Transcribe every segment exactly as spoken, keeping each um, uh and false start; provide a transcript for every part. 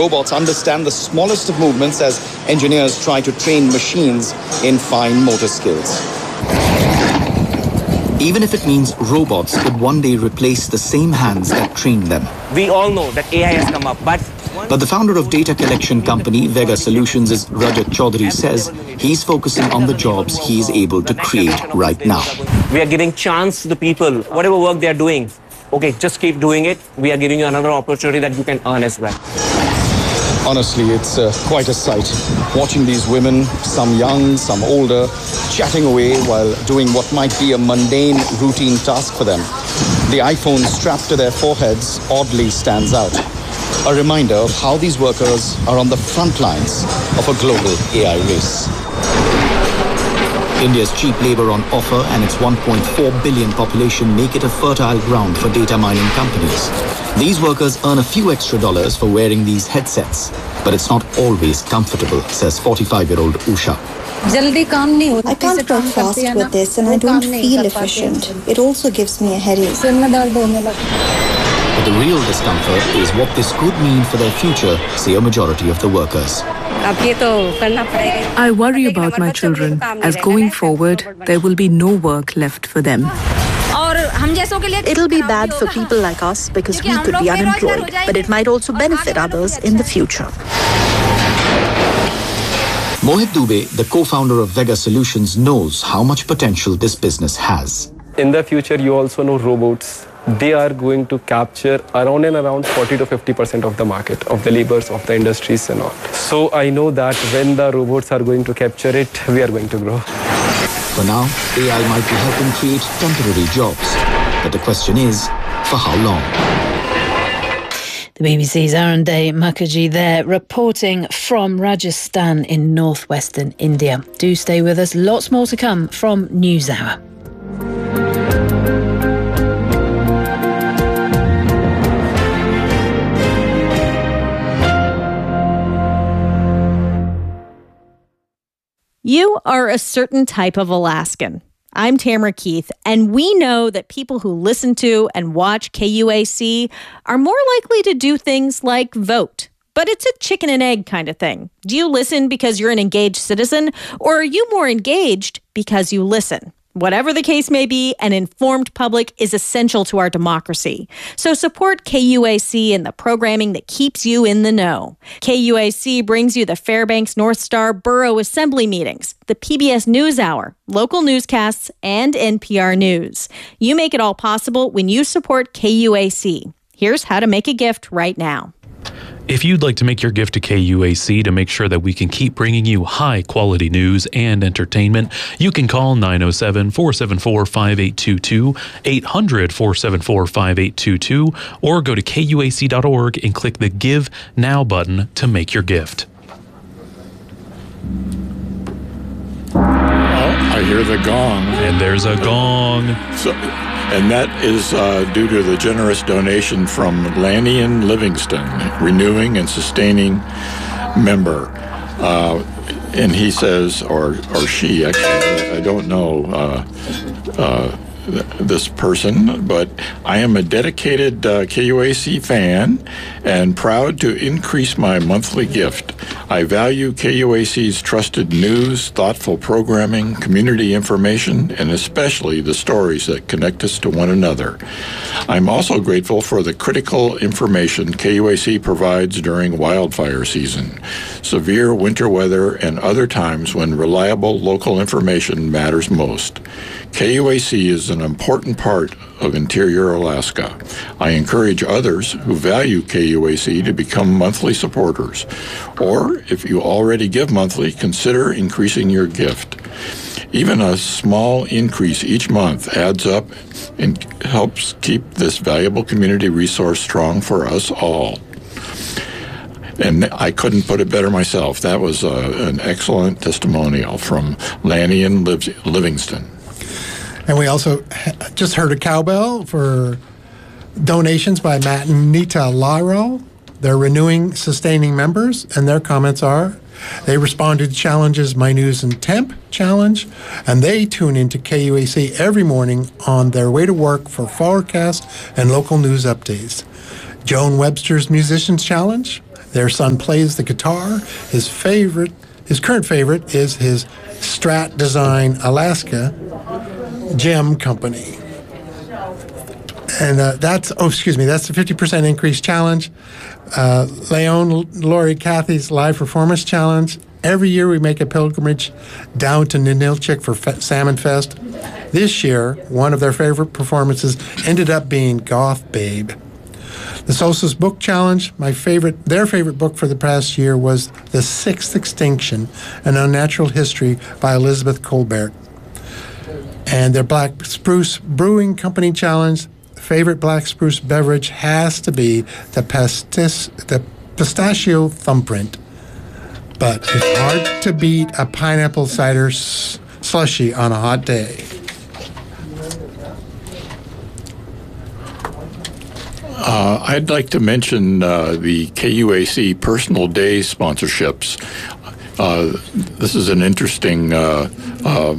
robots understand the smallest of movements as engineers try to train machines in fine motor skills. Even if it means robots could one day replace the same hands that trained them. We all know that A I has come up, but... But the founder of data collection company Vega Solutions, Rajat Chaudhary, says he's focusing on the jobs he's able to create right now. We are giving chance to the people, whatever work they are doing. Okay, just keep doing it. We are giving you another opportunity that you can earn as well. Honestly, it's uh, quite a sight. Watching these women, some young, some older, chatting away while doing what might be a mundane, routine task for them. The iPhone strapped to their foreheads oddly stands out. A reminder of how these workers are on the front lines of a global A I race. India's cheap labor on offer and its one point four billion population make it a fertile ground for data mining companies. These workers earn a few extra dollars for wearing these headsets, but it's not always comfortable, says forty-five-year-old Usha. I can't work fast with this and I don't feel efficient. It also gives me a headache. But the real discomfort is what this could mean for their future, say a majority of the workers. I worry about my children, as going forward, there will be no work left for them. It'll be bad for people like us because we could be unemployed, but it might also benefit others in the future. Mohit Dubey, the co-founder of Vega Solutions, knows how much potential this business has. In the future, you also know robots. They are going to capture around and around forty to fifty percent of the market, of the labors, of the industries and all. So I know that when the robots are going to capture it, we are going to grow. For now, A I might be helping create temporary jobs. But the question is, for how long? The B B C's Arunday Mukherjee there, reporting from Rajasthan in northwestern India. Do stay with us. Lots more to come from NewsHour. You are a certain type of Alaskan. I'm Tamara Keith, and we know that people who listen to and watch K U A C are more likely to do things like vote. But it's a chicken and egg kind of thing. Do you listen because you're an engaged citizen, or are you more engaged because you listen? Whatever the case may be, an informed public is essential to our democracy. So support K U A C and the programming that keeps you in the know. K U A C brings you the Fairbanks North Star Borough Assembly meetings, the P B S NewsHour, local newscasts, and N P R News. You make it all possible when you support K U A C. Here's how to make a gift right now. If you'd like to make your gift to K U A C to make sure that we can keep bringing you high-quality news and entertainment, you can call nine oh seven, four seven four, five eight two two, eight hundred, four seven four, five eight two two, or go to K U A C dot org and click the Give Now button to make your gift. Oh, I hear the gong. And there's a gong. So, and that is uh, due to the generous donation from Lanyon Livingston, renewing and sustaining member. Uh, and he says, or or she, actually, I don't know uh, uh, this person, but I am a dedicated uh, K U A C fan and proud to increase my monthly gift. I value K U A C's trusted news, thoughtful programming, community information, and especially the stories that connect us to one another. I'm also grateful for the critical information K U A C provides during wildfire season, severe winter weather, and other times when reliable local information matters most. K U A C is an important part of interior Alaska. I encourage others who value K U A C to become monthly supporters. Or, if you already give monthly, consider increasing your gift. Even a small increase each month adds up and helps keep this valuable community resource strong for us all. And I couldn't put it better myself. That was uh, an excellent testimonial from Lanyon Livingston. And we also just heard a cowbell for donations by Matt and Nita Laro. They're renewing sustaining members, and their comments are, they responded to Challenge's My News and Temp Challenge, and they tune into K U A C every morning on their way to work for forecast and local news updates. Joan Webster's Musicians Challenge, Their son plays the guitar. His favorite, his current favorite is his Strat Design Alaska gem company. And uh, that's, oh, excuse me, that's the fifty percent increase challenge. Uh, Leon, Lori, Kathy's live performance challenge. Every year we make a pilgrimage down to Ninilchik for Fe- Salmon Fest. This year, one of their favorite performances ended up being Goth Babe. The Solstice Book Challenge, my favorite, their favorite book for the past year was The Sixth Extinction, An Unnatural History by Elizabeth Colbert. And their Black Spruce Brewing Company Challenge, favorite black spruce beverage has to be the, pastis, the pistachio thumbprint. But it's hard to beat a pineapple cider s- slushy on a hot day. Uh, I'd like to mention uh, the K U A C Personal Day sponsorships. Uh, this is an interesting uh, uh,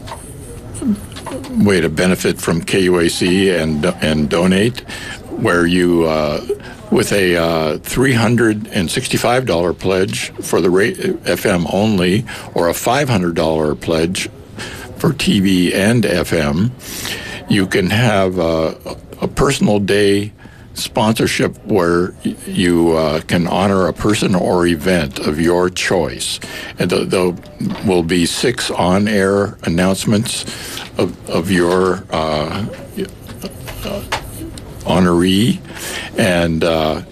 way to benefit from K U A C and and donate, where you, uh, with a uh, three hundred sixty-five dollars pledge for the ra- F M only, or a five hundred dollars pledge for T V and F M, you can have uh, a personal day sponsorship where you uh, can honor a person or event of your choice. And th- there will be six on-air announcements of, of your uh, honoree. And uh,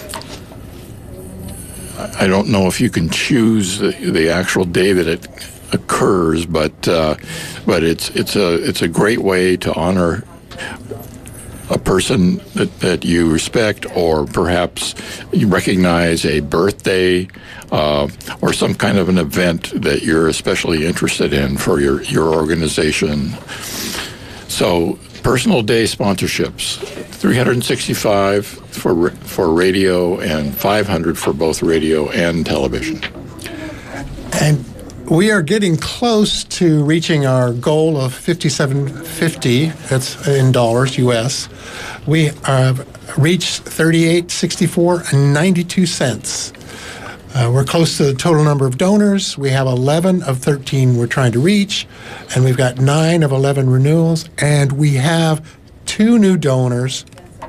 I don't know if you can choose the, the actual day that it occurs, but uh, but it's it's a it's a great way to honor a person that, that you respect, or perhaps you recognize a birthday uh, or some kind of an event that you're especially interested in for your, your organization. So personal day sponsorships, three hundred sixty-five for for radio and five hundred for both radio and television. And we are getting close to reaching our goal of fifty-seven fifty. That's in dollars U S. We have reached thirty-eight sixty-four and ninety-two cents. Uh, we're close to the total number of donors. We have eleven of thirteen we're trying to reach, and we've got nine of eleven renewals, and we have two new donors.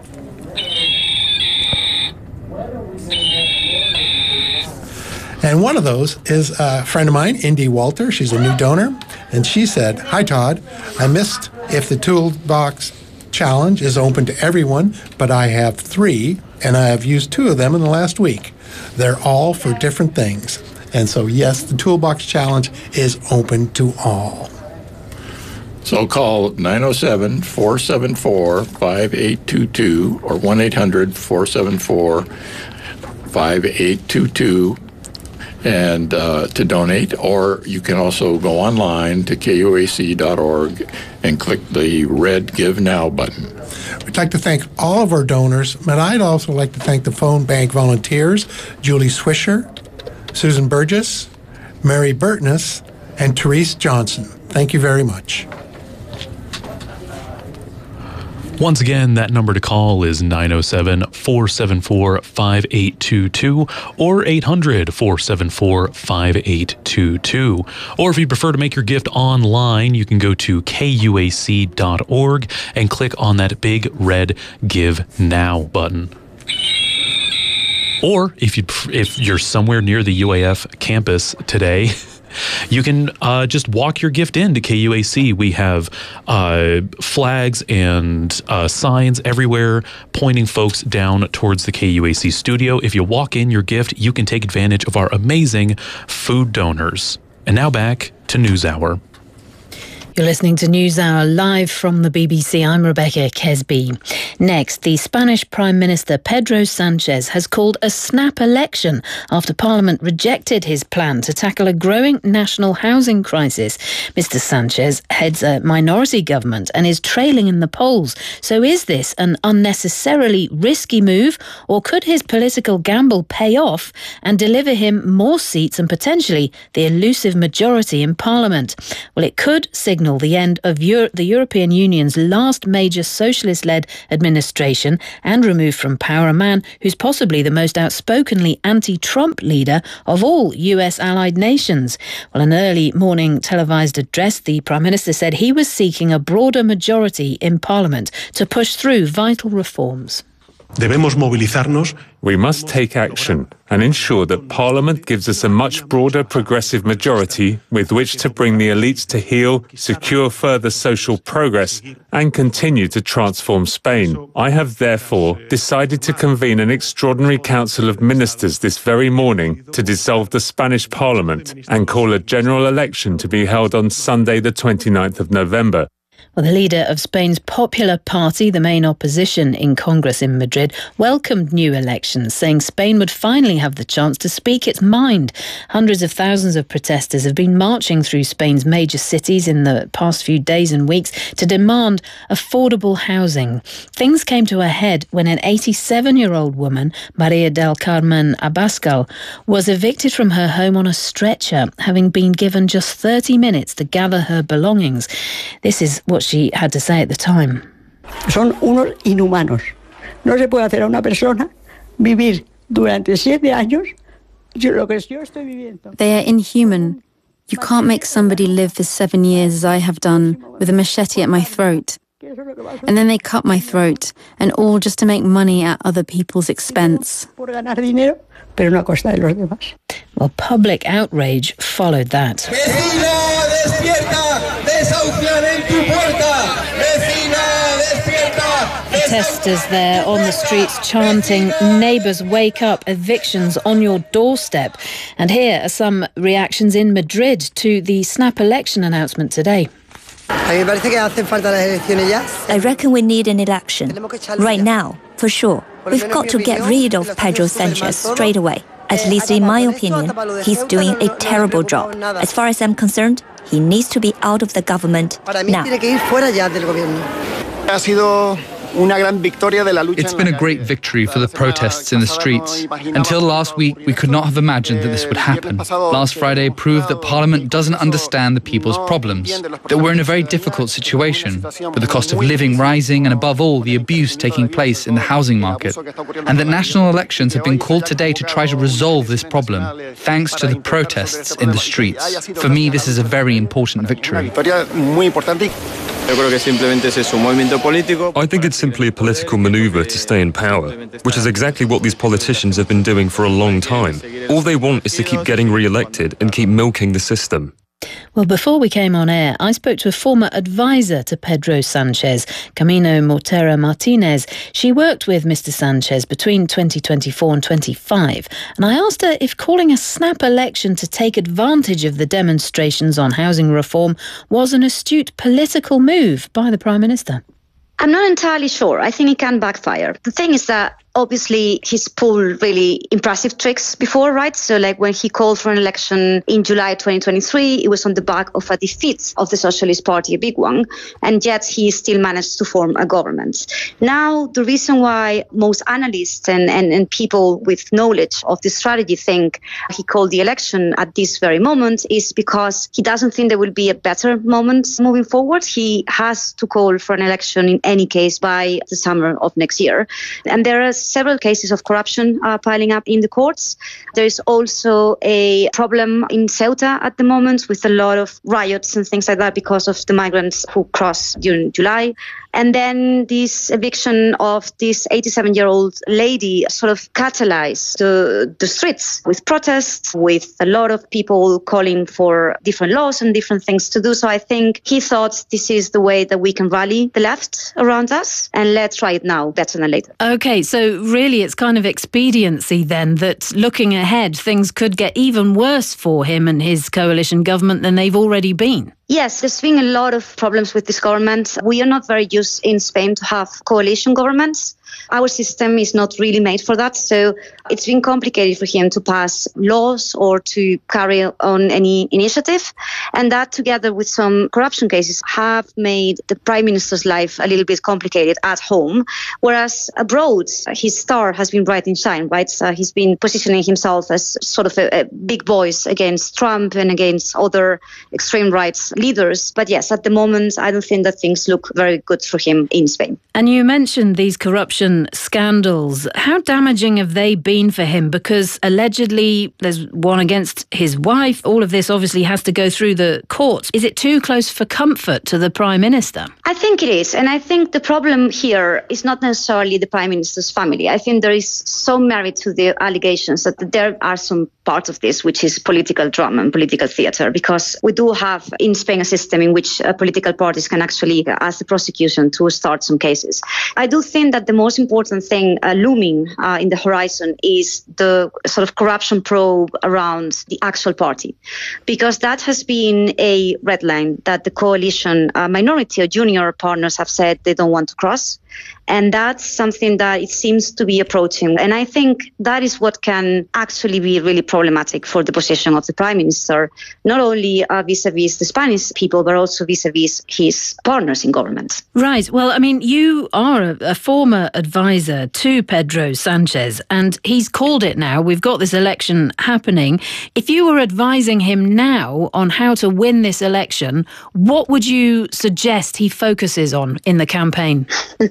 And one of those is a friend of mine, Indy Walter. She's a new donor. And she said, "Hi, Todd. I missed if the Toolbox Challenge is open to everyone, but I have three, and I have used two of them in the last week. They're all for different things." And so, yes, the Toolbox Challenge is open to all. So call nine oh seven, four seven four, five eight two two or one eight hundred, four seven four, five eight two two and uh, to donate, or you can also go online to K U A C dot org and click the red Give Now button. We'd like to thank all of our donors, but I'd also like to thank the phone bank volunteers, Julie Swisher, Susan Burgess, Mary Burtness, and Therese Johnson. Thank you very much. Once again, that number to call is nine oh seven, four seven four, five eight two two or eight hundred, four seven four, five eight two two. Or if you prefer to make your gift online, you can go to K U A C dot org and click on that big red Give Now button. Or if you if you're somewhere near the U A F campus today, you can uh, just walk your gift into K U A C. We have uh, flags and uh, signs everywhere pointing folks down towards the K U A C studio. If you walk in your gift, you can take advantage of our amazing food donors. And now back to NewsHour. You're listening to NewsHour live from the B B C. I'm Rebecca Kesby. Next, the Spanish Prime Minister Pedro Sanchez has called a snap election after Parliament rejected his plan to tackle a growing national housing crisis. Mister Sanchez heads a minority government and is trailing in the polls. So is this an unnecessarily risky move, or could his political gamble pay off and deliver him more seats and potentially the elusive majority in Parliament? Well, it could signal signal the end of Euro- the European Union's last major socialist-led administration and remove from power a man who's possibly the most outspokenly anti-Trump leader of all U S allied nations. Well, an early morning televised address, the Prime Minister said he was seeking a broader majority in Parliament to push through vital reforms. Debemos movilizarnos. We must take action and ensure that Parliament gives us a much broader progressive majority with which to bring the elites to heel, secure further social progress and continue to transform Spain. I have therefore decided to convene an extraordinary Council of Ministers this very morning to dissolve the Spanish Parliament and call a general election to be held on Sunday the twenty-ninth of November. Well, the leader of Spain's Popular Party, the main opposition in Congress in Madrid, welcomed new elections, saying Spain would finally have the chance to speak its mind. Hundreds of thousands of protesters have been marching through Spain's major cities in the past few days and weeks to demand affordable housing. Things came to a head when an eighty-seven-year-old woman, Maria del Carmen Abascal, was evicted from her home on a stretcher, having been given just thirty minutes to gather her belongings. This is what she had to say at the time. Son unos inhumanos. No se puede hacer a una persona vivir durante siete años lo que yo estoy viviendo. They are inhuman. You can't make somebody live for seven years as I have done, with a machete at my throat. And then they cut my throat, and all just to make money at other people's expense. Por ganar dinero, pero no a costa de los demás. Well, public outrage followed that. Protesters there on the streets chanting, "Neighbours, wake up, evictions on your doorstep." And here are some reactions in Madrid to the snap election announcement today. I reckon we need an election. Right now, for sure. We've got to get rid of Pedro Sanchez straight away. At least in my opinion, he's doing a terrible job. As far as I'm concerned, he needs to be out of the government now. It's been a great victory for the protests in the streets. Until last week, we could not have imagined that this would happen. Last Friday proved that Parliament doesn't understand the people's problems, that we're in a very difficult situation, with the cost of living rising and above all, the abuse taking place in the housing market, and that national elections have been called today to try to resolve this problem, thanks to the protests in the streets. For me, this is a very important victory. I think it's simply a political maneuver to stay in power, which is exactly what these politicians have been doing for a long time. All they want is to keep getting re-elected and keep milking the system. Well, before we came on air, I spoke to a former advisor to Pedro Sanchez, Camino Mortera Martinez. She worked with Mister Sanchez between twenty twenty-four and twenty-five, and I asked her if calling a snap election to take advantage of the demonstrations on housing reform was an astute political move by the Prime Minister. I'm not entirely sure. I think it can backfire. The thing is that obviously he's pulled really impressive tricks before, right? So like when he called for an election in July twenty twenty-three, it was on the back of a defeat of the Socialist Party, a big one, and yet he still managed to form a government. Now, the reason why most analysts and, and, and people with knowledge of the strategy think he called the election at this very moment is because he doesn't think there will be a better moment moving forward. He has to call for an election in any case by the summer of next year. And there are several cases of corruption uh, piling up in the courts. There is also a problem in Ceuta at the moment with a lot of riots and things like that because of the migrants who crossed during July. And then this eviction of this eighty-seven-year-old lady sort of catalyzed the, the streets with protests, with a lot of people calling for different laws and different things to do. So I think he thought this is the way that we can rally the left around us, and let's try it now, better than later. OK, so really it's kind of expediency then that looking ahead, things could get even worse for him and his coalition government than they've already been. Yes, there's been a lot of problems with this government. We are not very used in Spain to have coalition governments. Our system is not really made for that. So it's been complicated for him to pass laws or to carry on any initiative. And that, together with some corruption cases, have made the Prime Minister's life a little bit complicated at home. Whereas abroad, his star has been bright and shine, right? So he's been positioning himself as sort of a, a big voice against Trump and against other extreme rights leaders. But yes, at the moment, I don't think that things look very good for him in Spain. And you mentioned these corruption scandals. How damaging have they been for him? Because allegedly there's one against his wife. All of this obviously has to go through the courts. Is it too close for comfort to the Prime Minister? I think it is. And I think the problem here is not necessarily the Prime Minister's family. I think there is some merit to the allegations that there are some part of this, which is political drama and political theatre, because we do have in Spain a system in which uh, political parties can actually ask the prosecution to start some cases. I do think that the most important thing uh, looming uh, in the horizon is the sort of corruption probe around the actual party, because that has been a red line that the coalition uh, minority or junior partners have said they don't want to cross. And that's something that it seems to be approaching. And I think that is what can actually be really problematic for the position of the Prime Minister, not only uh, vis-a-vis the Spanish people, but also vis-a-vis his partners in government. Right. Well, I mean, you are a, a former advisor to Pedro Sanchez, and he's called it now. We've got this election happening. If you were advising him now on how to win this election, what would you suggest he focuses on in the campaign?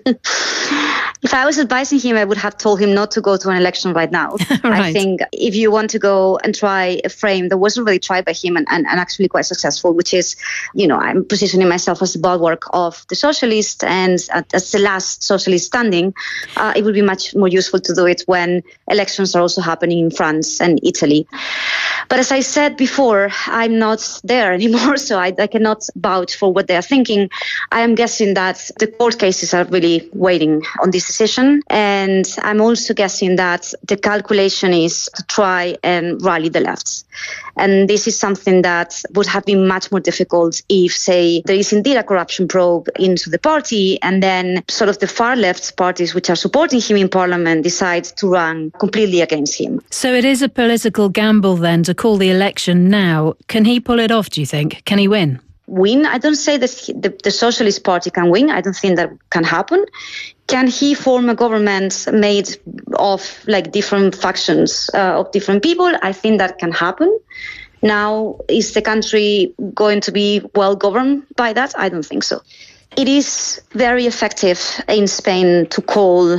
If I was advising him, I would have told him not to go to an election right now. Right. I think if you want to go and try a frame that wasn't really tried by him and, and, and actually quite successful, which is, you know, I'm positioning myself as the bulwark of the socialists and as the last socialist standing, uh, it would be much more useful to do it when elections are also happening in France and Italy. But as I said before, I'm not there anymore, so I, I cannot vouch for what they are thinking. I am guessing that the court cases are really waiting on this decision. And I'm also guessing that the calculation is to try and rally the left. And this is something that would have been much more difficult if, say, there is indeed a corruption probe into the party and then sort of the far left parties which are supporting him in parliament decide to run completely against him. So it is a political gamble then to call the election now. Can he pull it off, do you think? Can he win? Win? I don't say that he, the, the Socialist Party can win. I don't think that can happen. Can he form a government made of like different factions uh, of different people? I think that can happen. Now, is the country going to be well governed by that? I don't think so. It is very effective in Spain to call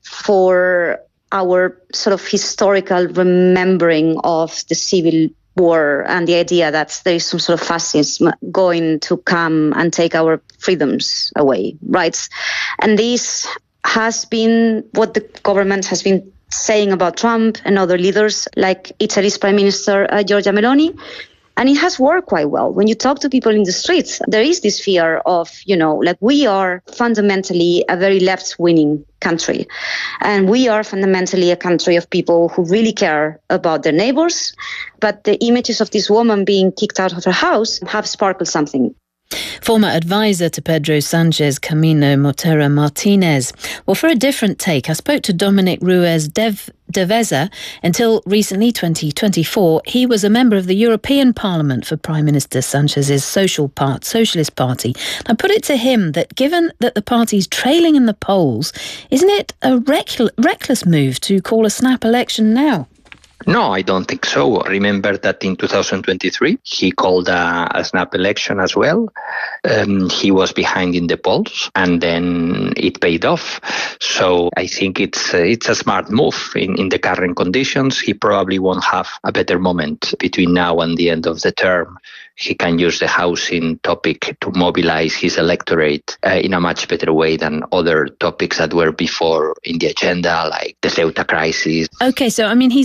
for our sort of historical remembering of the civil war and the idea that there is some sort of fascism going to come and take our freedoms away, right? And this has been what the government has been saying about Trump and other leaders like Italy's Prime Minister uh, Giorgia Meloni. And it has worked quite well. When you talk to people in the streets, there is this fear of, you know, like we are fundamentally a very left-winning country. And we are fundamentally a country of people who really care about their neighbors. But the images of this woman being kicked out of her house have sparkled something. Former advisor to Pedro Sanchez, Camino Montero Martinez. Well, for a different take, I spoke to Dominic Ruiz Dev- Deveza. Until recently, twenty twenty-four, he was a member of the European Parliament for Prime Minister Sanchez's Social Part, Socialist Party. I put it to him that given that the party's trailing in the polls, isn't it a reck- reckless move to call a snap election now? No, I don't think so. Remember that in two thousand twenty-three, he called a, a snap election as well. Um, he was behind in the polls, and then it paid off. So I think it's uh, it's a smart move in, in the current conditions. He probably won't have a better moment between now and the end of the term. He can use the housing topic to mobilize his electorate uh, in a much better way than other topics that were before in the agenda, like the Ceuta crisis. OK, so, I mean, he's clearly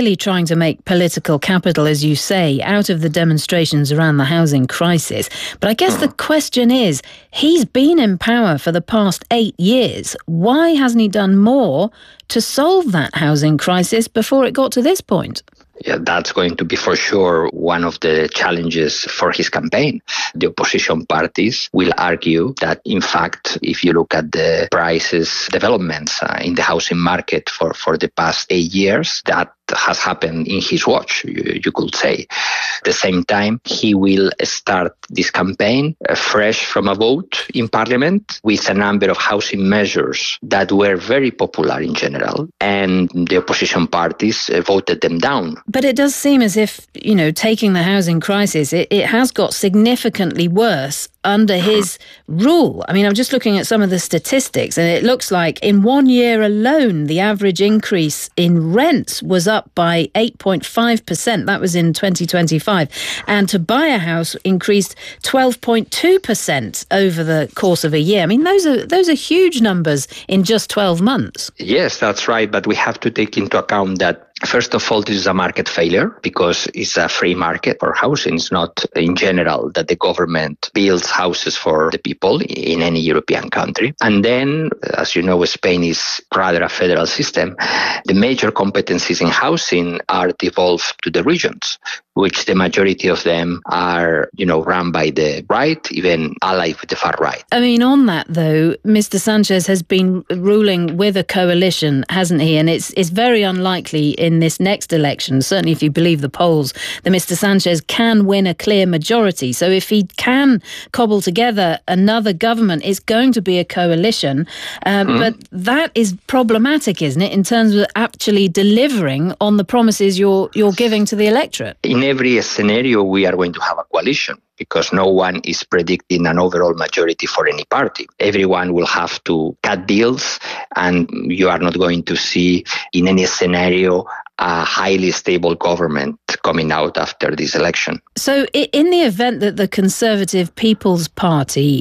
clearly trying to make political capital, as you say, out of the demonstrations around the housing crisis. But I guess the question is, he's been in power for the past eight years. Why hasn't he done more to solve that housing crisis before it got to this point? Yeah, that's going to be for sure one of the challenges for his campaign. The opposition parties will argue that, in fact, if you look at the prices developments uh, in the housing market for, for the past eight years, that has happened in his watch, you, you could say. At the same time, he will start this campaign uh, fresh from a vote in Parliament with a number of housing measures that were very popular in general, and the opposition parties uh, voted them down. But it does seem as if, you know, taking the housing crisis, it, it has got significantly worse under his rule. I mean, I'm just looking at some of the statistics, and it looks like in one year alone, the average increase in rents was up by eight point five percent. That was in twenty twenty-five. And to buy a house increased twelve point two percent over the course of a year. I mean, those are those are huge numbers in just twelve months. Yes, that's right. But we have to take into account that, first of all, this is a market failure because it's a free market for housing. It's not in general that the government builds houses for the people in any European country. And then, as you know, Spain is rather a federal system. The major competencies in housing are devolved to the regions, which the majority of them are, you know, run by the right, even allied with the far right. I mean, on that, though, Mister Sanchez has been ruling with a coalition, hasn't he? And it's it's very unlikely in this next election, certainly if you believe the polls, that Mister Sanchez can win a clear majority. So if he can cobble together another government, it's going to be a coalition. Uh, mm. But that is problematic, isn't it, in terms of actually delivering on the promises you're you're giving to the electorate? In every scenario, we are going to have a coalition, because no one is predicting an overall majority for any party. Everyone will have to cut deals, and you are not going to see in any scenario a highly stable government coming out after this election. So in the event that the Conservative People's Party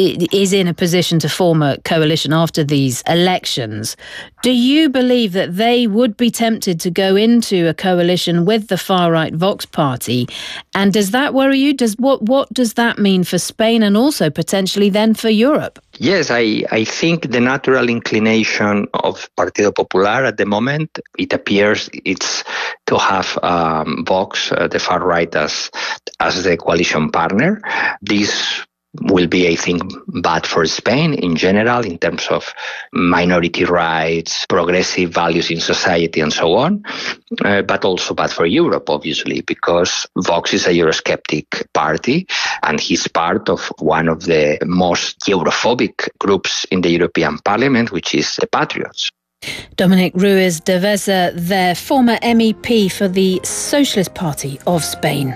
is in a position to form a coalition after these elections, do you believe that they would be tempted to go into a coalition with the far-right Vox Party? And does that worry you? Does what what does that mean for Spain and also potentially then for Europe? Yes, I, I think the natural inclination of Partido Popular at the moment, it appears it's to have um, Vox, uh, the far right, as as the coalition partner. This will be, I think, bad for Spain in general in terms of minority rights, progressive values in society, and so on, uh, but also bad for Europe, obviously, because Vox is a Eurosceptic party, and he's part of one of the most Europhobic groups in the European Parliament, which is the Patriots. Dominic Ruiz de Veza, their former M E P for the Socialist Party of Spain.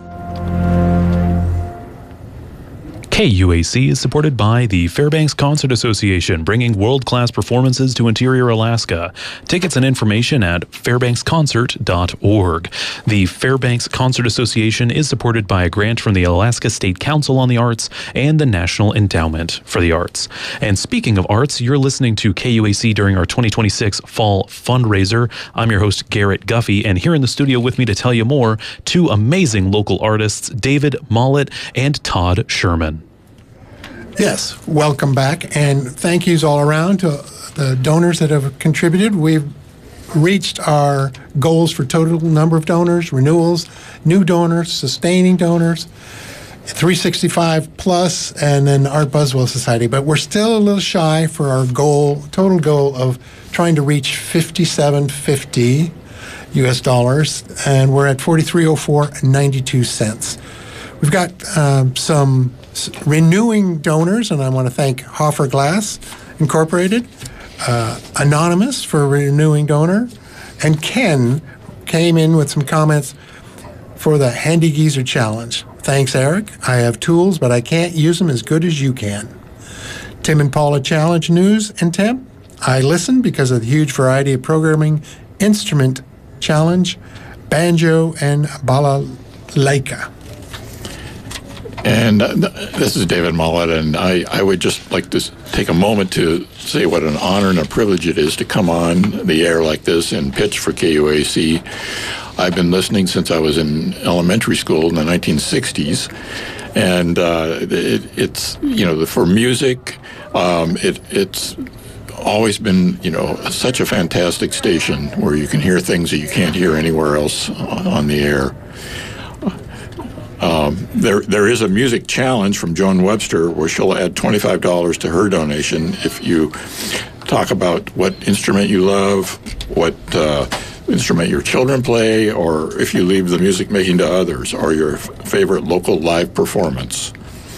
K U A C is supported by the Fairbanks Concert Association, bringing world-class performances to interior Alaska. Tickets and information at fairbanks concert dot org. The Fairbanks Concert Association is supported by a grant from the Alaska State Council on the Arts and the National Endowment for the Arts. And speaking of arts, you're listening to K U A C during our twenty twenty-six Fall Fundraiser. I'm your host, Garrett Guffey, and here in the studio with me to tell you more, two amazing local artists, David Mollett and Todd Sherman. Yes, welcome back, and thank yous all around to the donors that have contributed. We've reached our goals for total number of donors, renewals, new donors, sustaining donors, three sixty-five plus, and then Art Buswell Society. But we're still a little shy for our goal, total goal of trying to reach fifty-seven fifty U S dollars, and we're at forty-three oh four and ninety-two cents. We've got um, some renewing donors, and I want to thank Hoffer Glass Incorporated, uh, Anonymous for a renewing donor, and Ken came in with some comments for the Handy Geezer Challenge. Thanks, Eric. I have tools, but I can't use them as good as you can. Tim and Paula Challenge News and Tim. I listen because of the huge variety of programming, Instrument Challenge, banjo, and balalaika. And uh, this is David Mullet, and I, I would just like to take a moment to say what an honor and a privilege it is to come on the air like this and pitch for K U A C. I've been listening since I was in elementary school in the nineteen sixties, and uh, it, it's, you know, for music, um, it, it's always been, you know, such a fantastic station where you can hear things that you can't hear anywhere else on the air. Um, there, there is a music challenge from Joan Webster where she'll add twenty-five dollars to her donation if you talk about what instrument you love, what uh, instrument your children play, or if you leave the music making to others, or your f- favorite local live performance.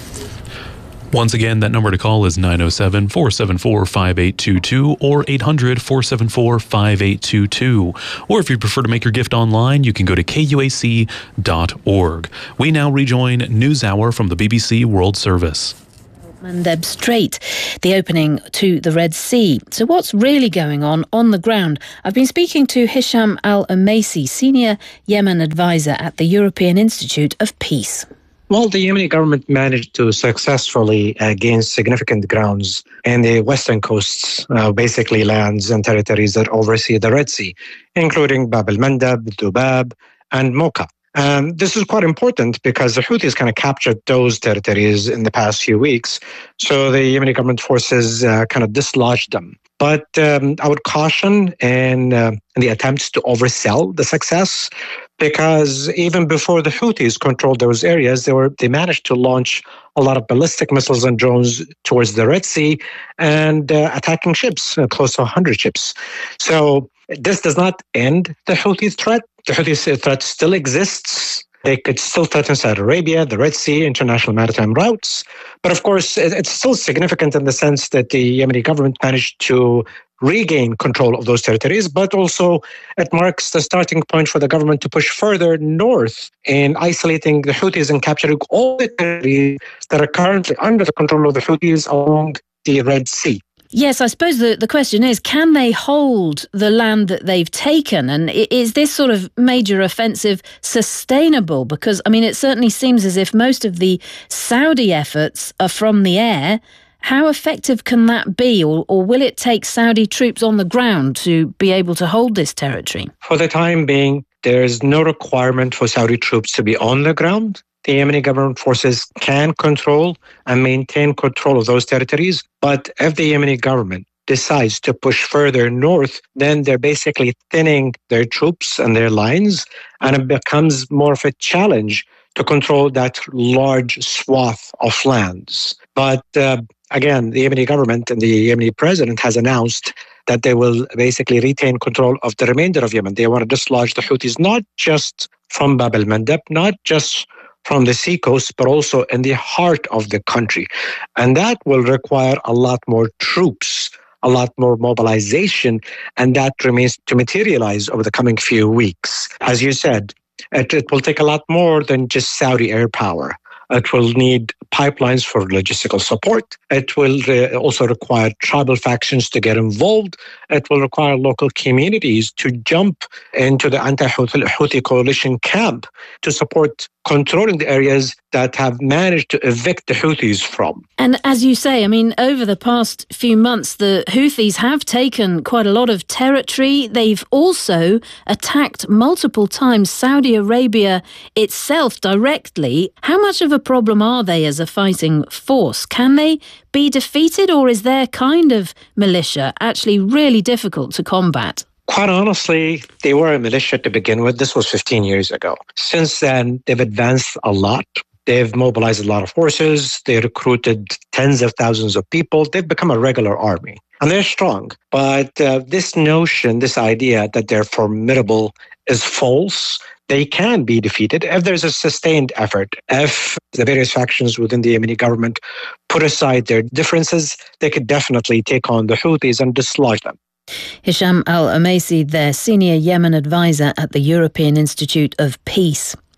Once again, that number to call is nine oh seven, four seven four, five eight two two or eight hundred, four seven four, five eight two two. Or if you prefer to make your gift online, you can go to K U A C dot org. We now rejoin NewsHour from the B B C World Service. Mandeb Strait, the opening to the Red Sea. So what's really going on on the ground? I've been speaking to Hisham Al-Amaisi, Senior Yemen Advisor at the European Institute of Peace. Well, the Yemeni government managed to successfully uh, gain significant grounds in the western coasts, uh, basically lands and territories that oversee the Red Sea, including Bab el-Mandeb, Dubab, and Mocha. Um, this is quite important because the Houthis kind of captured those territories in the past few weeks. So the Yemeni government forces uh, kind of dislodged them. But um, I would caution in, uh, in the attempts to oversell the success, because even before the Houthis controlled those areas, they were they managed to launch a lot of ballistic missiles and drones towards the Red Sea and uh, attacking ships, uh, close to one hundred ships. So this does not end the Houthi threat. The Houthi threat still exists. They could still threaten Saudi Arabia, the Red Sea, international maritime routes. But of course, it's still significant in the sense that the Yemeni government managed to regain control of those territories, but also it marks the starting point for the government to push further north in isolating the Houthis and capturing all the territories that are currently under the control of the Houthis along the Red Sea. Yes, I suppose the, the question is, can they hold the land that they've taken? And is this sort of major offensive sustainable? Because, I mean, it certainly seems as if most of the Saudi efforts are from the air. How effective can that be? Or, or will it take Saudi troops on the ground to be able to hold this territory? For the time being, there is no requirement for Saudi troops to be on the ground. The Yemeni government forces can control and maintain control of those territories. But if the Yemeni government decides to push further north, then they're basically thinning their troops and their lines, and it becomes more of a challenge to control that large swath of lands. But uh, again, the Yemeni government and the Yemeni president has announced that they will basically retain control of the remainder of Yemen. They want to dislodge the Houthis, not just from Bab el-Mandeb, not just from the seacoast, but also in the heart of the country. And that will require a lot more troops, a lot more mobilization, and that remains to materialize over the coming few weeks. As you said, it, it will take a lot more than just Saudi air power. It will need pipelines for logistical support. It will uh, also require tribal factions to get involved. It will require local communities to jump into the anti-Houthi coalition camp to support controlling the areas that have managed to evict the Houthis from. And as you say, I mean, over the past few months, the Houthis have taken quite a lot of territory. They've also attacked multiple times Saudi Arabia itself directly. How much of a problem are they as a fighting force? Can they be defeated, or is their kind of militia actually really difficult to combat? Quite honestly, they were a militia to begin with. This was fifteen years ago. Since then, they've advanced a lot. They've mobilized a lot of forces. They recruited tens of thousands of people. They've become a regular army. And they're strong. But uh, this notion, this idea that they're formidable is false. They can be defeated if there's a sustained effort. If the various factions within the Yemeni government put aside their differences, they could definitely take on the Houthis and dislodge them. Hisham Al-Amaisi, their senior Yemen advisor at the European Institute of Peace.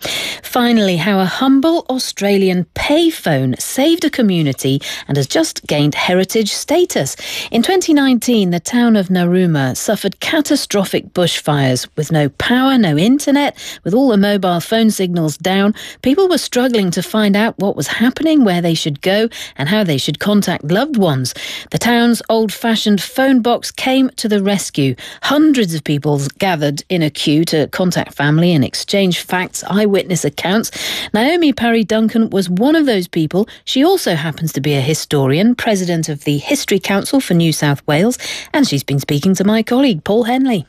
Finally, how a humble Australian payphone saved a community and has just gained heritage status. In twenty nineteen, the town of Narooma suffered catastrophic bushfires with no power, no internet, with all the mobile phone signals down. People were struggling to find out what was happening, where they should go and how they should contact loved ones. The town's old-fashioned phone box came to the rescue. Hundreds of people gathered in a queue to contact family and exchange facts, eyewitness accounts. Naomi Parry-Duncan was one of those people. She also happens to be a historian, president of the History Council for New South Wales, and she's been speaking to my colleague, Paul Henley.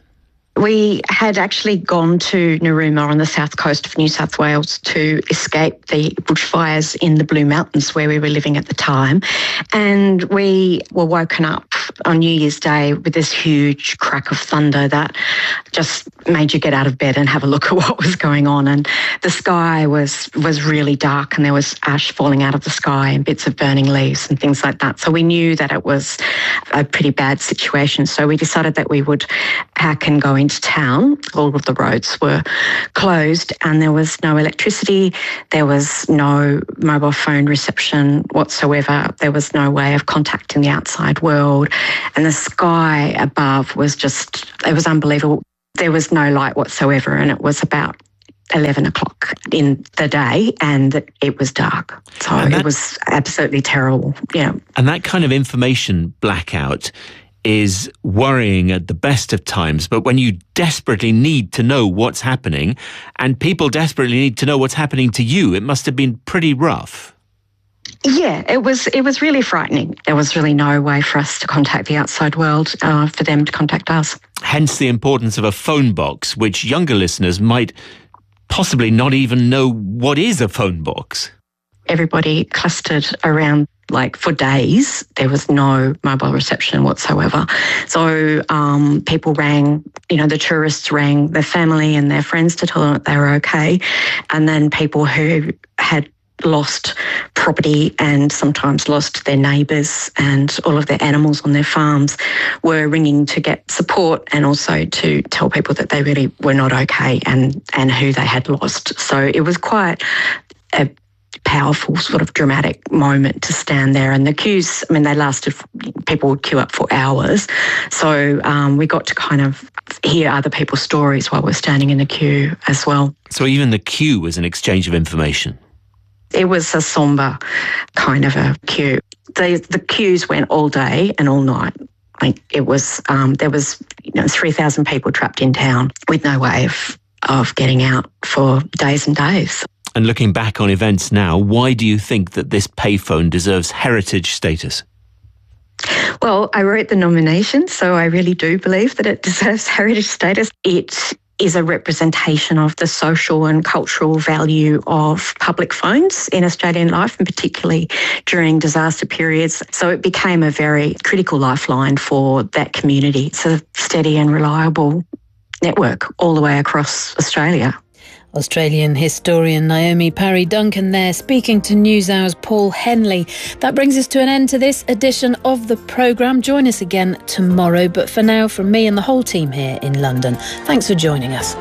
We had actually gone to Narooma on the south coast of New South Wales to escape the bushfires in the Blue Mountains where we were living at the time. And we were woken up on New Year's Day with this huge crack of thunder that just made you get out of bed and have a look at what was going on. And the sky was, was really dark and there was ash falling out of the sky and bits of burning leaves and things like that. So we knew that it was a pretty bad situation. So we decided that we would pack and go in into town. All of the roads were closed and there was no electricity, there was no mobile phone reception whatsoever, there was no way of contacting the outside world, and the sky above was just, it was unbelievable. There was no light whatsoever and it was about eleven o'clock in the day and it was dark. So that, it was absolutely terrible. Yeah. And that kind of information blackout is worrying at the best of times, but when you desperately need to know what's happening and people desperately need to know what's happening to you, it must have been pretty rough. Yeah, it was it was really frightening. There was really no way for us to contact the outside world, uh, for them to contact us. Hence the importance of a phone box, which younger listeners might possibly not even know what is a phone box. Everybody clustered around, like for days, there was no mobile reception whatsoever. So um, people rang, you know, the tourists rang their family and their friends to tell them that they were okay. And then people who had lost property and sometimes lost their neighbours and all of their animals on their farms were ringing to get support and also to tell people that they really were not okay and, and who they had lost. So it was quite a powerful sort of dramatic moment to stand there. And the queues, I mean, they lasted, people would queue up for hours. So um, we got to kind of hear other people's stories while we're standing in the queue as well. So even the queue was an exchange of information? It was a sombre kind of a queue. The, the queues went all day and all night. Like it was, um, there was, you know, three thousand people trapped in town with no way of, of getting out for days and days. And looking back on events now, why do you think that this payphone deserves heritage status? Well, I wrote the nomination, so I really do believe that it deserves heritage status. It is a representation of the social and cultural value of public phones in Australian life, and particularly during disaster periods. So it became a very critical lifeline for that community. It's a steady and reliable network all the way across Australia. Australian historian Naomi Parry-Duncan there, speaking to NewsHour's Paul Henley. That brings us to an end to this edition of the programme. Join us again tomorrow, but for now, from me and the whole team here in London, thanks for joining us.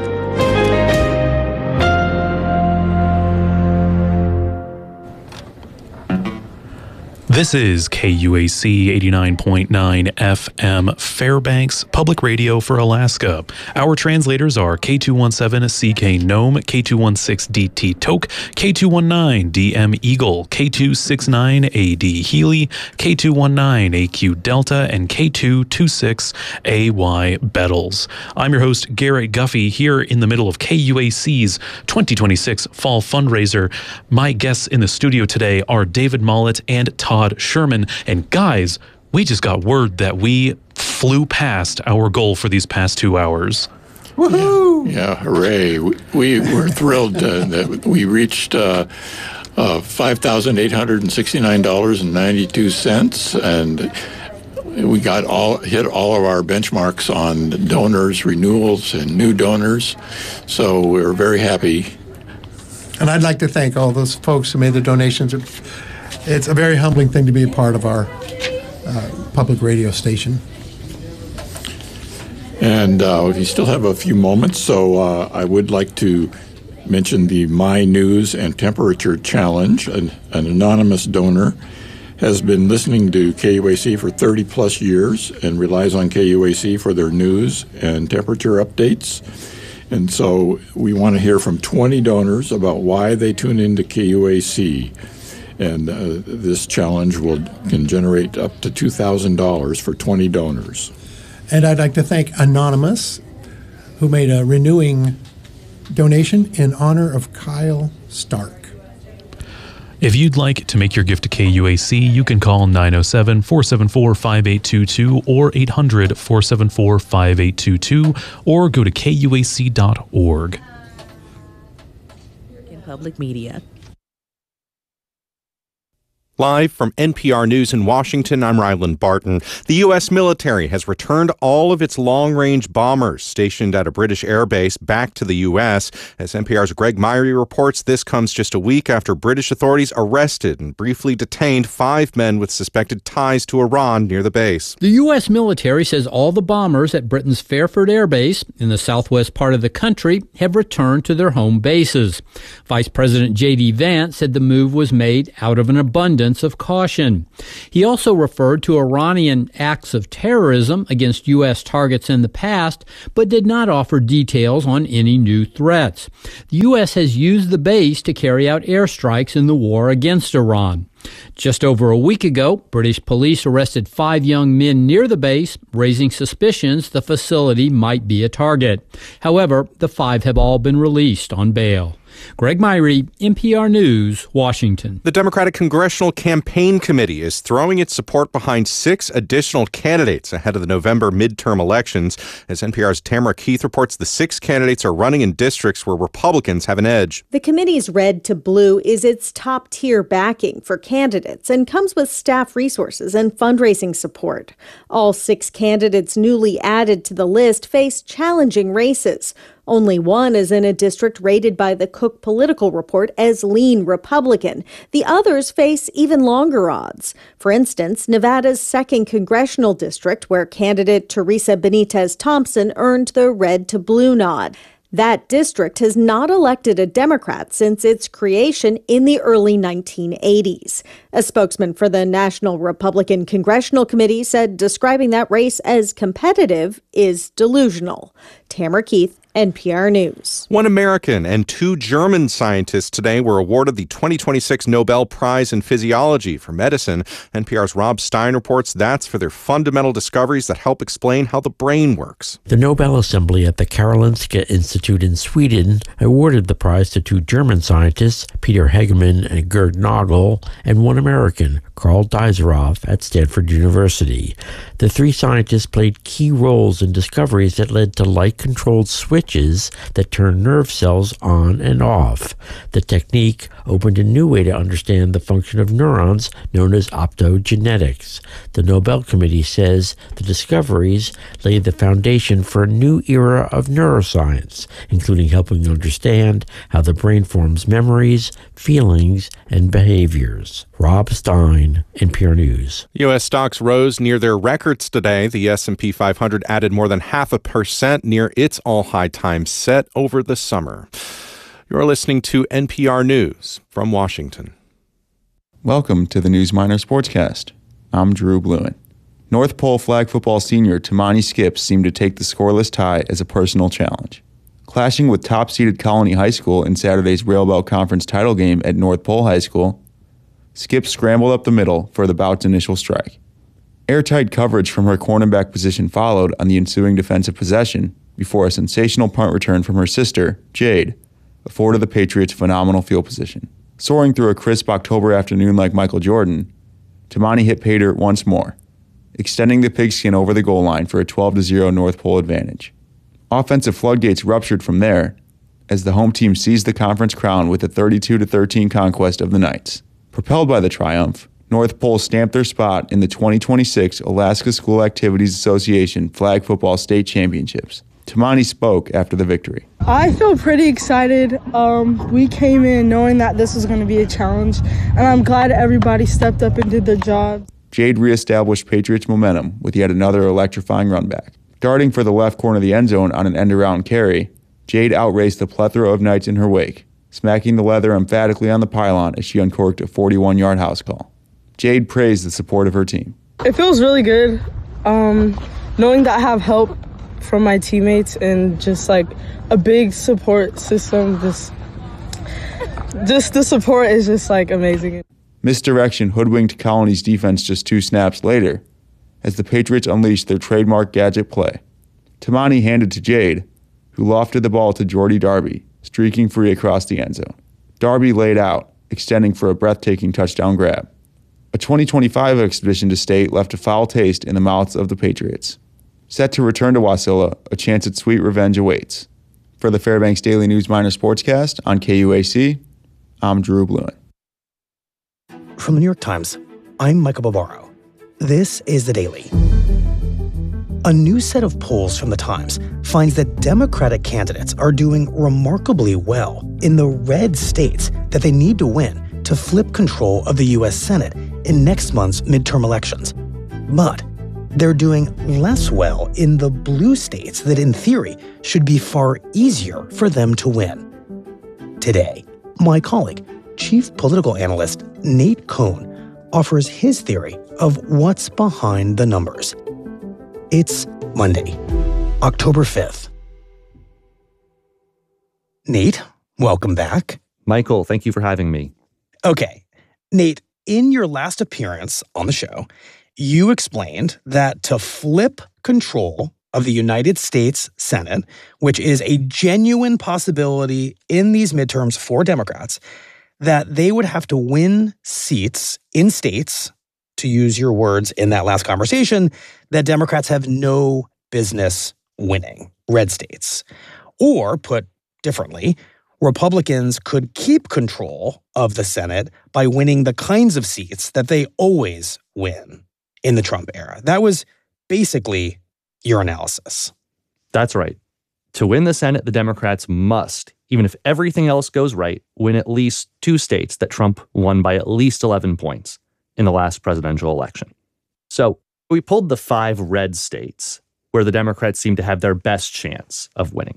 This is K U A C eighty-nine point nine F M Fairbanks Public Radio for Alaska. Our translators are K two one seven C K Nome, K two one six D T Toke, K two one nine D M Eagle, K two six nine A D Healy, K two one nine A Q Delta, and K two two six A Y Bettles. I'm your host, Garrett Guffey, here in the middle of K U A C's twenty twenty-six Fall Fundraiser. My guests in the studio today are David Mollett and Todd Sherman. And guys, we just got word that we flew past our goal for these past two hours. Woohoo! Yeah, hooray. We, we were thrilled uh, that we reached uh, uh, five thousand eight hundred sixty-nine dollars and ninety-two cents, and we got all hit all of our benchmarks on donors, renewals, and new donors. So we're very happy. And I'd like to thank all those folks who made the donations. It's a very humbling thing to be a part of our uh, public radio station. And uh, we still have a few moments, so uh, I would like to mentioned the My News and Temperature Challenge. An, an anonymous donor has been listening to K U A C for thirty plus years and relies on K U A C for their news and temperature updates. And so we want to hear from twenty donors about why they tune into K U A C. And uh, this challenge will can generate up to two thousand dollars for twenty donors. And I'd like to thank Anonymous, who made a renewing donation in honor of Kyle Stark. If you'd like to make your gift to K U A C, you can call nine oh seven, four seven four, five eight two two or eight hundred, four seven four, five eight two two or go to K U A C dot org. In public media. Live from N P R News in Washington, I'm Ryland Barton. The U S military has returned all of its long-range bombers stationed at a British air base back to the U S. As N P R's Greg Myrie reports, this comes just a week after British authorities arrested and briefly detained five men with suspected ties to Iran near the base. The U S military says all the bombers at Britain's Fairford Air Base in the southwest part of the country have returned to their home bases. Vice President J D Vance said the move was made out of an abundance of caution. He also referred to Iranian acts of terrorism against U S targets in the past, but did not offer details on any new threats. The U S has used the base to carry out airstrikes in the war against Iran. Just over a week ago, British police arrested five young men near the base, raising suspicions the facility might be a target. However, the five have all been released on bail. Greg Myrie, N P R News, Washington. The Democratic Congressional Campaign Committee is throwing its support behind six additional candidates ahead of the November midterm elections. As N P R's Tamara Keith reports, the six candidates are running in districts where Republicans have an edge. The committee's Red to Blue is its top-tier backing for candidates and comes with staff resources and fundraising support. All six candidates newly added to the list face challenging races. Only one is in a district rated by the Cook Political Report as lean Republican. The others face even longer odds. For instance, Nevada's second congressional district, where candidate Teresa Benitez Thompson earned the red to blue nod. That district has not elected a Democrat since its creation in the early nineteen eighties. A spokesman for the National Republican Congressional Committee said describing that race as competitive is delusional. Tamara Keith, N P R News. One American and two German scientists today were awarded the twenty twenty-six Nobel Prize in Physiology for Medicine. N P R's Rob Stein reports that's for their fundamental discoveries that help explain how the brain works. The Nobel Assembly at the Karolinska Institute in Sweden awarded the prize to two German scientists, Peter Hegemann and Gerd Nagel, and one American, Karl Deiseroff, at Stanford University. The three scientists played key roles in discoveries that led to light-controlled switches that turn nerve cells on and off. The technique opened a new way to understand the function of neurons known as optogenetics. The Nobel Committee says the discoveries laid the foundation for a new era of neuroscience, including helping understand how the brain forms memories, feelings, and behaviors. Rob Stein, N P R News. U S stocks rose near their records today. The S and P five hundred added more than half a percent near its all-high time set over the summer. You're listening to N P R News from Washington. Welcome to the News Minor Sportscast. I'm Drew Blewin. North Pole flag football senior Tamani Skips seemed to take the scoreless tie as a personal challenge. Clashing with top-seeded Colony High School in Saturday's Rail Belt Conference title game at North Pole High School, Skips scrambled up the middle for the bout's initial strike. Airtight coverage from her cornerback position followed on the ensuing defensive possession before a sensational punt return from her sister, Jade, afforded the Patriots phenomenal field position. Soaring through a crisp October afternoon like Michael Jordan, Tamani hit pay dirt once more, extending the pigskin over the goal line for a twelve to zero North Pole advantage. Offensive floodgates ruptured from there as the home team seized the conference crown with a thirty-two to thirteen conquest of the Knights. Propelled by the triumph, North Pole stamped their spot in the twenty twenty-six Alaska School Activities Association Flag Football State Championships. Tamani spoke after the victory. I feel pretty excited. Um, we came in knowing that this was going to be a challenge, and I'm glad everybody stepped up and did their job. Jade reestablished Patriots momentum with yet another electrifying run back. Darting for the left corner of the end zone on an end-around carry, Jade outraced the plethora of knights in her wake, smacking the leather emphatically on the pylon as she uncorked a forty-one-yard house call. Jade praised the support of her team. It feels really good, um, knowing that I have help from my teammates and just like a big support system. Just, just the support is just like amazing. Misdirection hoodwinked Colony's defense just two snaps later, as the Patriots unleashed their trademark gadget play. Tamani handed to Jade, who lofted the ball to Jordy Darby, streaking free across the end zone. Darby laid out, extending for a breathtaking touchdown grab. A twenty twenty-five expedition to state left a foul taste in the mouths of the Patriots. Set to return to Wasilla, a chance at sweet revenge awaits. For the Fairbanks Daily News Minor Sportscast on K U A C, I'm Drew Bluen. From the New York Times, I'm Michael Barbaro. This is The Daily. A new set of polls from The Times finds that Democratic candidates are doing remarkably well in the red states that they need to win to flip control of the U S Senate in next month's midterm elections. But they're doing less well in the blue states that, in theory, should be far easier for them to win. Today, my colleague, Chief Political Analyst Nate Cohn, offers his theory of what's behind the numbers. It's Monday, October fifth. Nate, welcome back. Michael, thank you for having me. Okay, Nate, in your last appearance on the show, you explained that to flip control of the United States Senate, which is a genuine possibility in these midterms for Democrats, that they would have to win seats in states, to use your words in that last conversation, that Democrats have no business winning, red states. Or, put differently, Republicans could keep control of the Senate by winning the kinds of seats that they always win in the Trump era. That was basically your analysis. That's right. To win the Senate, the Democrats must, even if everything else goes right, win at least two states that Trump won by at least eleven points in the last presidential election. So we pulled the five red states where the Democrats seem to have their best chance of winning.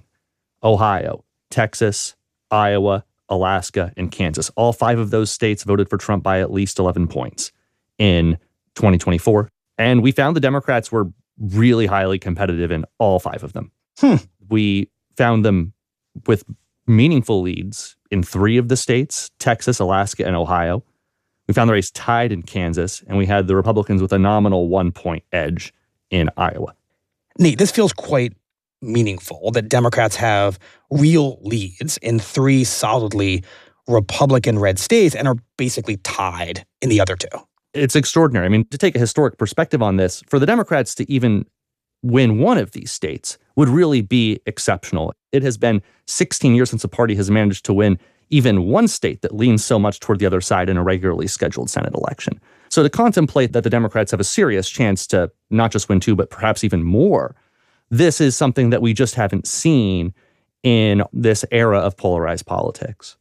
Ohio, Texas, Iowa, Alaska, and Kansas. All five of those states voted for Trump by at least eleven points in twenty twenty-four. And we found the Democrats were really highly competitive in all five of them. Hmm. We found them with meaningful leads in three of the states, Texas, Alaska, and Ohio. We found the race tied in Kansas, and we had the Republicans with a nominal one-point edge in Iowa. Nate, this feels quite meaningful that Democrats have real leads in three solidly Republican red states and are basically tied in the other two. It's extraordinary. I mean, to take a historic perspective on this, for the Democrats to even win one of these states would really be exceptional. It has been sixteen years since the party has managed to win even one state that leans so much toward the other side in a regularly scheduled Senate election. So to contemplate that the Democrats have a serious chance to not just win two, but perhaps even more, this is something that we just haven't seen in this era of polarized politics.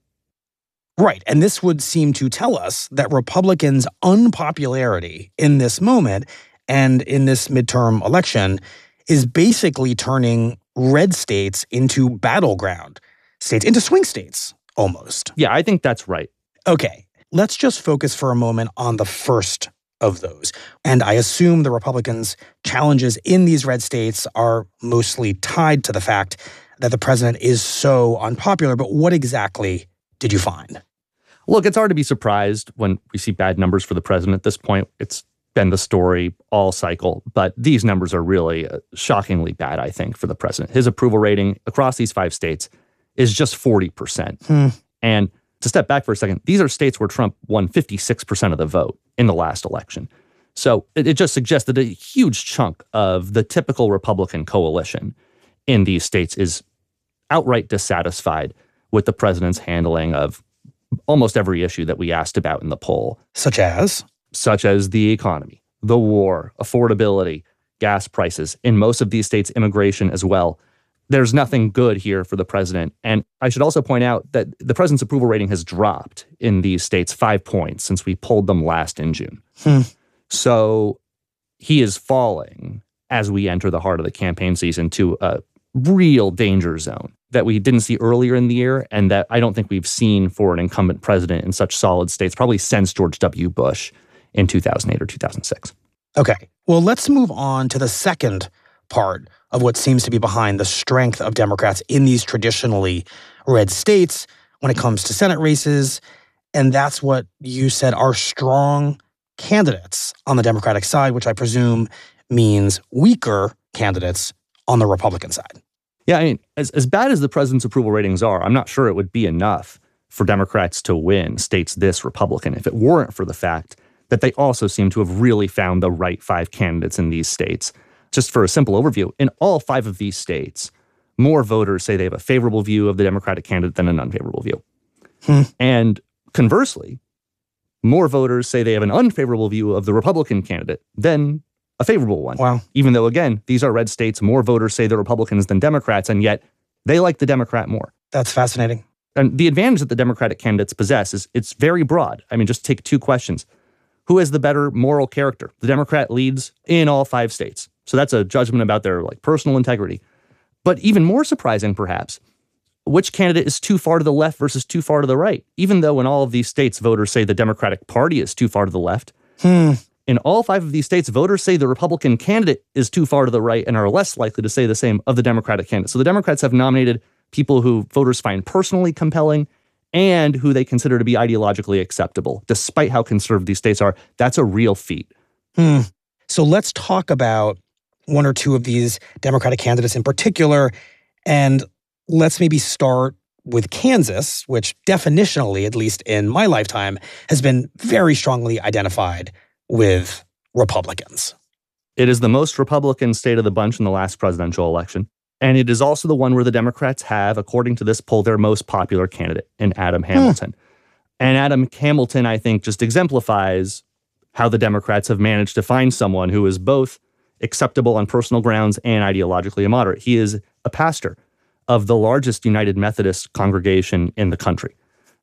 Right. And this would seem to tell us that Republicans' unpopularity in this moment and in this midterm election is basically turning red states into battleground states, into swing states, almost. Yeah, I think that's right. Okay, let's just focus for a moment on the first of those. And I assume the Republicans' challenges in these red states are mostly tied to the fact that the president is so unpopular. But what exactly did you find? Look, it's hard to be surprised when we see bad numbers for the president at this point. It's been the story all cycle, but these numbers are really uh, shockingly bad, I think, for the president. His approval rating across these five states is just forty percent. Hmm. And to step back for a second, these are states where Trump won fifty-six percent of the vote in the last election. So it, it just suggests that a huge chunk of the typical Republican coalition in these states is outright dissatisfied with the president's handling of almost every issue that we asked about in the poll. Such as? Such as the economy, the war, affordability, gas prices. In most of these states, immigration as well. There's nothing good here for the president. And I should also point out that the president's approval rating has dropped in these states five points since we polled them last in June. Hmm. So he is falling as we enter the heart of the campaign season to a real danger zone. that we didn't see earlier in the year and that I don't think we've seen for an incumbent president in such solid states, probably since George W. Bush in two thousand eight or two thousand six. Okay, well, let's move on to the second part of what seems to be behind the strength of Democrats in these traditionally red states when it comes to Senate races. And that's what you said are strong candidates on the Democratic side, which I presume means weaker candidates on the Republican side. Yeah, I mean, as, as bad as the president's approval ratings are, I'm not sure it would be enough for Democrats to win states this Republican if it weren't for the fact that they also seem to have really found the right five candidates in these states. Just for a simple overview, in all five of these states, more voters say they have a favorable view of the Democratic candidate than an unfavorable view. Hmm. And conversely, more voters say they have an unfavorable view of the Republican candidate than a favorable one. Wow. Even though, again, these are red states, more voters say they're Republicans than Democrats, and yet they like the Democrat more. That's fascinating. And the advantage that the Democratic candidates possess is it's very broad. I mean, just take two questions. Who has the better moral character? The Democrat leads in all five states. So that's a judgment about their like personal integrity. But even more surprising, perhaps, which candidate is too far to the left versus too far to the right? Even though in all of these states, voters say the Democratic Party is too far to the left. Hmm. In all five of these states, voters say the Republican candidate is too far to the right and are less likely to say the same of the Democratic candidate. So the Democrats have nominated people who voters find personally compelling and who they consider to be ideologically acceptable, despite how conservative these states are. That's a real feat. Hmm. So let's talk about one or two of these Democratic candidates in particular, and let's maybe start with Kansas, which definitionally, at least in my lifetime, has been very strongly identified with Republicans. It is the most Republican state of the bunch in the last presidential election. And it is also the one where the Democrats have, according to this poll, their most popular candidate in Adam Hamilton. Hmm. And Adam Hamilton, I think, just exemplifies how the Democrats have managed to find someone who is both acceptable on personal grounds and ideologically immoderate. He is a pastor of the largest United Methodist congregation in the country.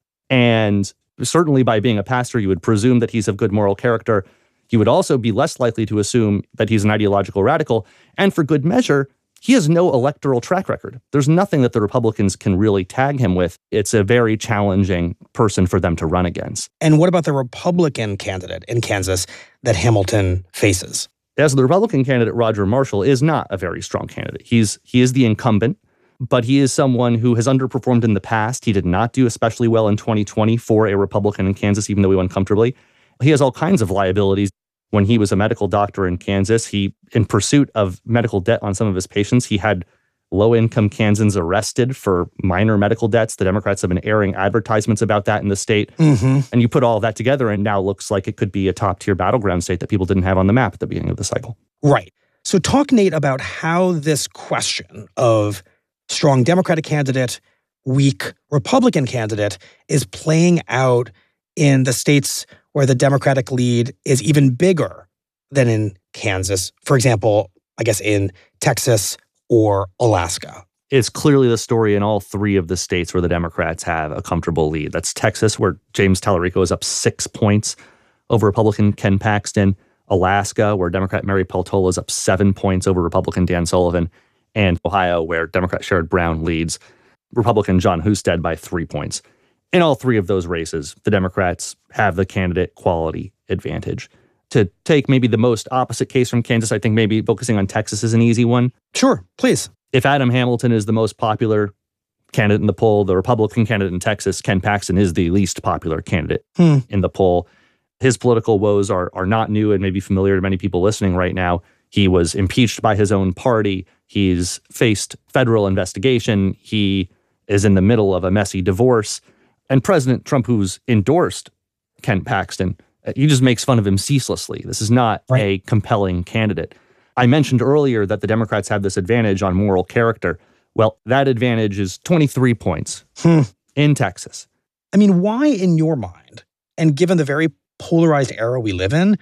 And certainly by being a pastor, you would presume that he's of good moral character. You would also be less likely to assume that he's an ideological radical. And for good measure, he has no electoral track record. There's nothing that the Republicans can really tag him with. It's a very challenging person for them to run against. And what about the Republican candidate in Kansas that Hamilton faces? As the Republican candidate, Roger Marshall, is not a very strong candidate. He's he is the incumbent, but he is someone who has underperformed in the past. He did not do especially well in twenty twenty for a Republican in Kansas, even though he won comfortably. He has all kinds of liabilities. When he was a medical doctor in Kansas, he, in pursuit of medical debt on some of his patients, he had low-income Kansans arrested for minor medical debts. The Democrats have been airing advertisements about that in the state. Mm-hmm. And you put all that together, and now it looks like it could be a top-tier battleground state that people didn't have on the map at the beginning of the cycle. Right. So talk, Nate, about how this question of strong Democratic candidate, weak Republican candidate is playing out in the states where the Democratic lead is even bigger than in Kansas. For example, I guess in Texas or Alaska. It's clearly the story in all three of the states where the Democrats have a comfortable lead. That's Texas, where James Tallarico is up six points over Republican Ken Paxton. Alaska, where Democrat Mary Peltola is up seven points over Republican Dan Sullivan. And Ohio, where Democrat Sherrod Brown leads Republican John Husted by three points. In all three of those races, the Democrats have the candidate quality advantage. To take maybe the most opposite case from Kansas, I think maybe focusing on Texas is an easy one. Sure, please. If Adam Hamilton is the most popular candidate in the poll, the Republican candidate in Texas, Ken Paxton, is the least popular candidate hmm. in the poll. His political woes are, are not new and maybe familiar to many people listening right now. He was impeached by his own party. He's faced federal investigation. He is in the middle of a messy divorce. And President Trump, who's endorsed Ken Paxton, he just makes fun of him ceaselessly. This is not right. a compelling candidate. I mentioned earlier that the Democrats have this advantage on moral character. Well, that advantage is twenty-three points hmm. in Texas. I mean, why in your mind, and given the very polarized era we live in,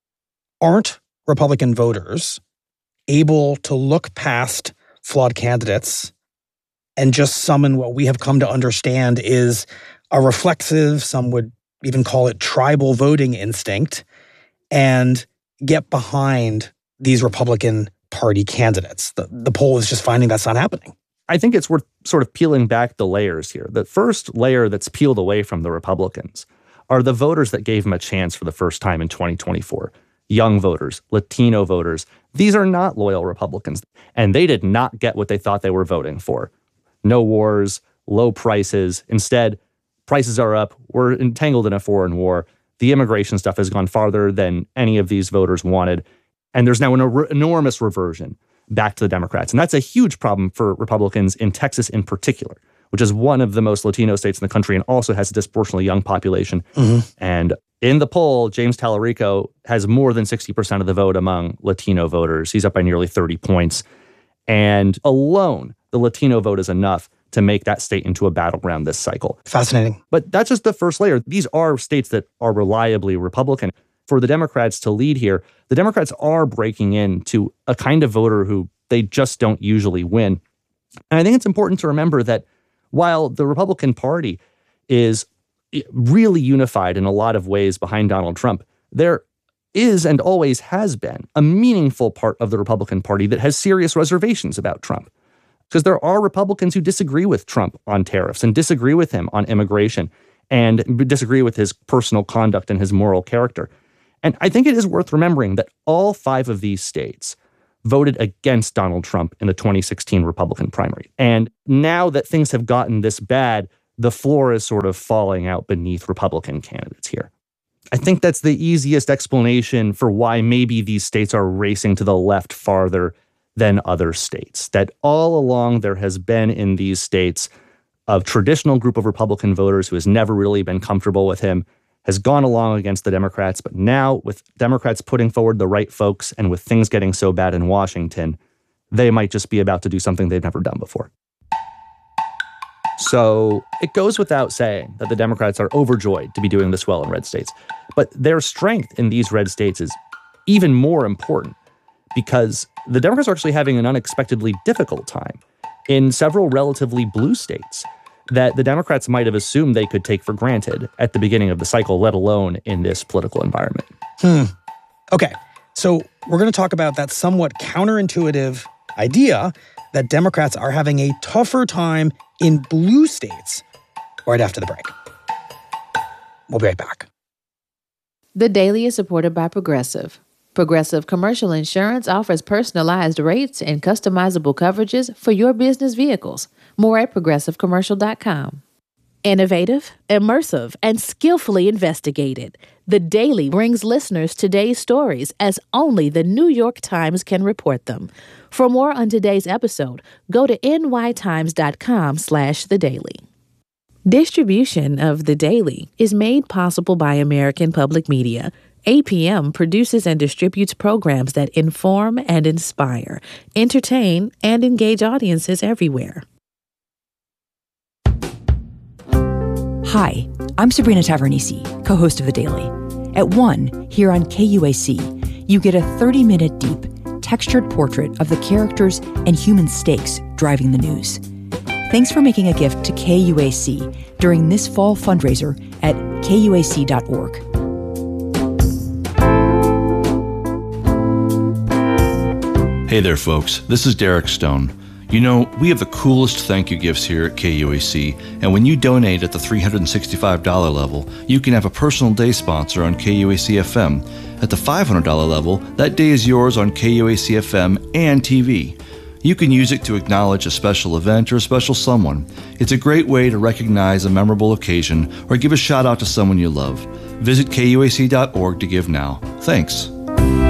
aren't Republican voters able to look past flawed candidates and just summon what we have come to understand is a reflexive, some would even call it tribal voting instinct, and get behind these Republican Party candidates? The, the poll is just finding that's not happening. I think it's worth sort of peeling back the layers here. The first layer that's peeled away from the Republicans are the voters that gave them a chance for the first time in twenty twenty-four. Young voters, Latino voters. These are not loyal Republicans, and they did not get what they thought they were voting for. No wars, low prices. Instead, prices are up. We're entangled in a foreign war. The immigration stuff has gone farther than any of these voters wanted. And there's now an er- enormous reversion back to the Democrats. And that's a huge problem for Republicans in Texas in particular, which is one of the most Latino states in the country and also has a disproportionately young population. Mm-hmm. And in the poll, James Tallarico has more than sixty percent of the vote among Latino voters. He's up by nearly thirty points. And alone, the Latino vote is enough to make that state into a battleground this cycle. Fascinating. But that's just the first layer. These are states that are reliably Republican. For the Democrats to lead here, the Democrats are breaking into a kind of voter who they just don't usually win. And I think it's important to remember that while the Republican Party is really unified in a lot of ways behind Donald Trump, there is and always has been a meaningful part of the Republican Party that has serious reservations about Trump. Because there are Republicans who disagree with Trump on tariffs and disagree with him on immigration and disagree with his personal conduct and his moral character. And I think it is worth remembering that all five of these states voted against Donald Trump in the twenty sixteen Republican primary. And now that things have gotten this bad, the floor is sort of falling out beneath Republican candidates here. I think that's the easiest explanation for why maybe these states are racing to the left farther than other states. That all along there has been in these states a traditional group of Republican voters who has never really been comfortable with him, has gone along against the Democrats, but now with Democrats putting forward the right folks and with things getting so bad in Washington, they might just be about to do something they've never done before. So it goes without saying that the Democrats are overjoyed to be doing this well in red states. But their strength in these red states is even more important because the Democrats are actually having an unexpectedly difficult time in several relatively blue states that the Democrats might have assumed they could take for granted at the beginning of the cycle, let alone in this political environment. Hmm. Okay, so we're going to talk about that somewhat counterintuitive idea that Democrats are having a tougher time in blue states right after the break. We'll be right back. The Daily is supported by Progressive. Progressive Commercial Insurance offers personalized rates and customizable coverages for your business vehicles. More at progressive commercial dot com. Innovative, immersive, and skillfully investigated, The Daily brings listeners today's stories as only the New York Times can report them. For more on today's episode, go to n y times dot com slash the daily. Distribution of The Daily is made possible by American Public Media. A P M produces and distributes programs that inform and inspire, entertain, and engage audiences everywhere. Hi, I'm Sabrina Tavernisi, co-host of The Daily. At one, here on K U A C, you get a thirty-minute deep, textured portrait of the characters and human stakes driving the news. Thanks for making a gift to K U A C during this fall fundraiser at K U A C dot org. Hey there, folks. This is Derek Stone. You know, we have the coolest thank you gifts here at K U A C, and when you donate at the three hundred sixty-five dollars level, you can have a personal day sponsor on K U A C F M. At the five hundred dollars level, that day is yours on K U A C F M and T V. You can use it to acknowledge a special event or a special someone. It's a great way to recognize a memorable occasion or give a shout out to someone you love. Visit K U A C dot org to give now. Thanks.